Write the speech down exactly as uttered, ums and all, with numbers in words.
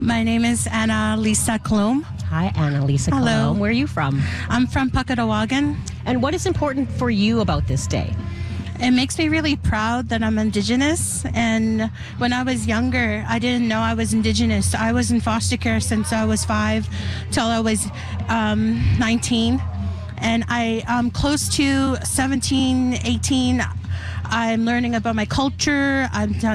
My name is Anna Lisa Klum. Hi, Anna Lisa Hello. Klum. Where are you from? I'm from Pukatawagan. And what is important for you about this day? It makes me really proud that I'm Indigenous. And when I was younger, I didn't know I was Indigenous. I was in foster care since I was five till I was um, nineteen. And I am close to seventeen, eighteen. I'm learning about my culture. I'm